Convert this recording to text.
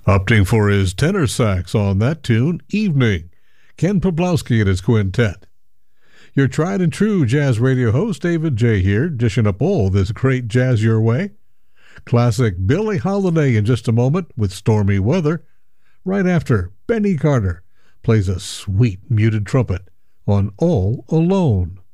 Opting for his tenor sax on that tune, Evening, Ken Pablowski and his quintet. Your tried and true jazz radio host, David J. here, dishing up all this great jazz your way. Classic Billie Holiday in just a moment with Stormy Weather. Right after, Benny Carter plays a sweet muted trumpet on All Alone.